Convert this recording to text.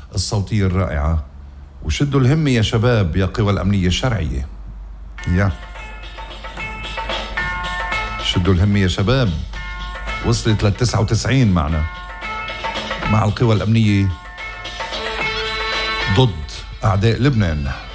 الصوتية الرائعة. وشدوا الهمة يا شباب يا قوى الأمنية الشرعية، شدوا الهمة يا شباب. وصلت لل 99 معنا مع القوى الأمنية ضد أعداء لبنان.